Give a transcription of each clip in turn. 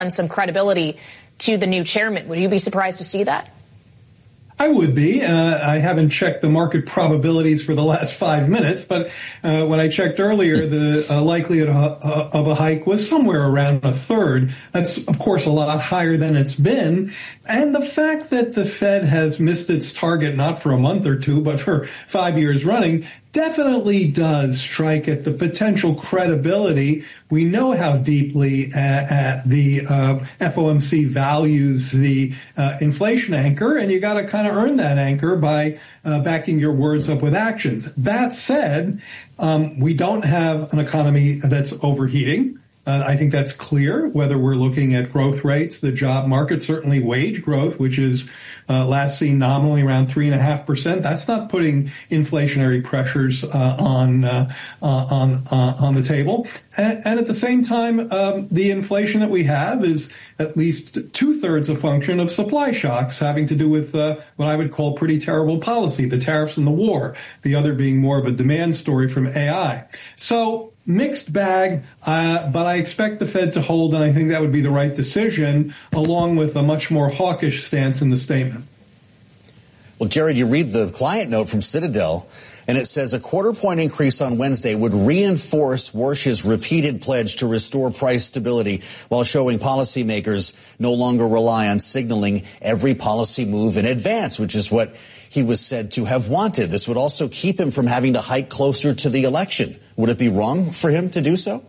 some credibility to the new chairman. Would you be surprised to see that? I would be. I haven't checked the market probabilities for the last 5 minutes, but when I checked earlier, the likelihood of a hike was somewhere around a third. That's, of course, a lot higher than it's been. And the fact that the Fed has missed its target not for a month or two, but for 5 years running, definitely does strike at the potential credibility. We know how deeply the FOMC values the inflation anchor, and you got to kind of earn that anchor by backing your words up with actions. That said, we don't have an economy that's overheating. I think that's clear, whether we're looking at growth rates, the job market, certainly wage growth, which is last seen nominally around 3.5%. That's not putting inflationary pressures on the table. And at the same time, the inflation that we have is at least 2/3 a function of supply shocks having to do with what I would call pretty terrible policy, the tariffs and the war, the other being more of a demand story from AI. So mixed bag, but I expect the Fed to hold, and I think that would be the right decision, along with a much more hawkish stance in the statement. Well, Jared, you read the client note from Citadel, and it says a quarter-point increase on Wednesday would reinforce Warsh's repeated pledge to restore price stability while showing policymakers no longer rely on signaling every policy move in advance, which is what he was said to have wanted. This would also keep him from having to hike closer to the election. Would it be wrong for him to do so?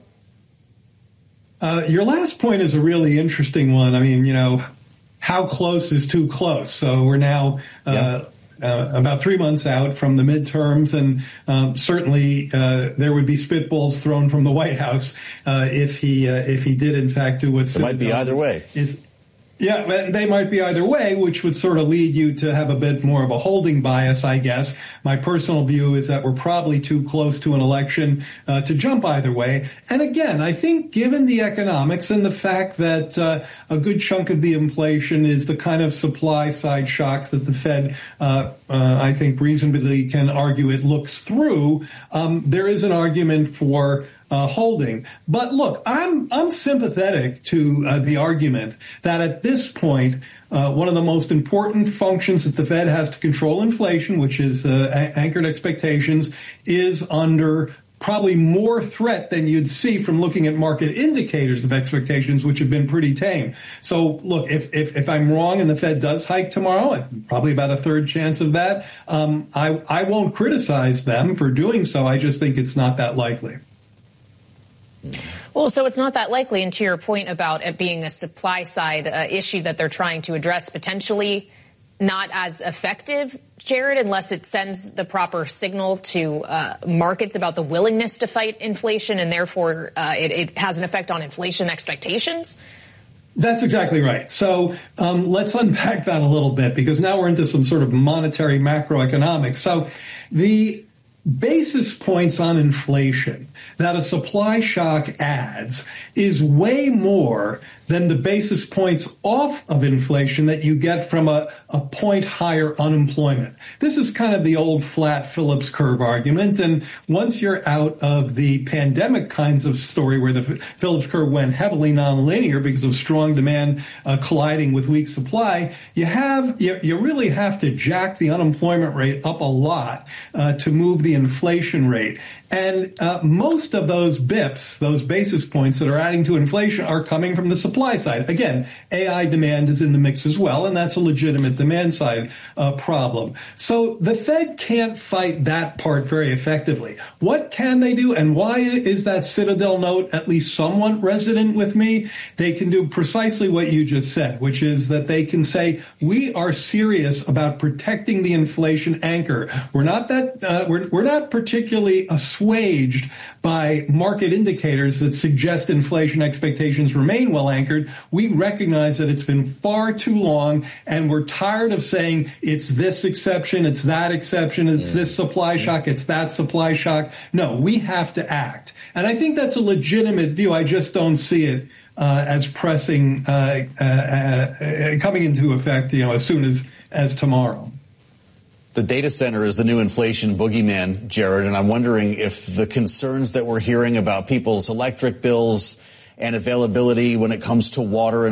Your last point is a really interesting one. I mean, how close is too close? So we're now about 3 months out from the midterms, and certainly there would be spitballs thrown from the White House if he did in fact do what it might be either way. Yeah, they might be either way, which would sort of lead you to have a bit more of a holding bias, I guess. My personal view is that we're probably too close to an election to jump either way. And again, I think given the economics and the fact that a good chunk of the inflation is the kind of supply side shocks that the Fed, I think reasonably can argue it looks through, there is an argument for holding. But look, I'm sympathetic to the argument that at this point, one of the most important functions that the Fed has to control inflation, which is anchored expectations, is under probably more threat than you'd see from looking at market indicators of expectations, which have been pretty tame. So look, if I'm wrong and the Fed does hike tomorrow, probably about a third chance of that, I won't criticize them for doing so. I just think it's not that likely. Well, so it's not that likely. And to your point about it being a supply side issue that they're trying to address, potentially not as effective, Jared, unless it sends the proper signal to markets about the willingness to fight inflation, and therefore it has an effect on inflation expectations? That's exactly right. So let's unpack that a little bit, because now we're into some sort of monetary macroeconomics. So the basis points on inflation that a supply shock adds is way more than the basis points off of inflation that you get from a point higher unemployment. This is kind of the old flat Phillips curve argument. And once you're out of the pandemic kinds of story where the Phillips curve went heavily nonlinear because of strong demand colliding with weak supply, you really have to jack the unemployment rate up a lot to move the inflation rate. And most of those bips, those basis points that are adding to inflation, are coming from the supply side. Again, AI demand is in the mix as well, and that's a legitimate demand side problem. So the Fed can't fight that part very effectively. What can they do, and why is that Citadel note at least somewhat resonant with me? They can do precisely what you just said, which is that they can say, we are serious about protecting the inflation anchor. We're not particularly assuaged by market indicators that suggest inflation expectations remain well anchored. We recognize that it's been far too long, and we're tired of saying it's this exception, it's that exception, it's this supply shock, it's that supply shock. No, we have to act. And I think that's a legitimate view. I just don't see it as pressing, coming into effect, as soon as tomorrow. The data center is the new inflation boogeyman, Jared, and I'm wondering if the concerns that we're hearing about people's electric bills and availability when it comes to water and